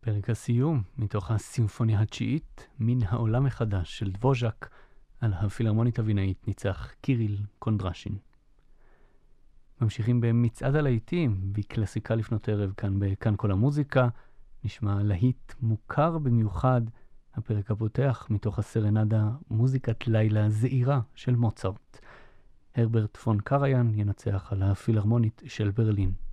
פרק הסיום מתוך הסימפוניה התשיעית מן העולם החדש של דבוז'ק על הפילהרמונית הווינאית ניצח קיריל קונדרשין. ממשיכים במצעד הלהיטים בקלאסיקה לפנות ערב כאן בכאן כל המוזיקה. נשמע להיט מוכר במיוחד, הפרק הפותח מתוך הסרנדה מוזיקת לילה זעירה של מוצרט. הרברט פון קראיין ינצח על הפילהרמונית של ברלין.